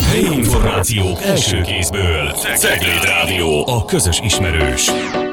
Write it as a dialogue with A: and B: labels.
A: Helyi információk első kézből. Cegléd Rádió, a közös ismerős.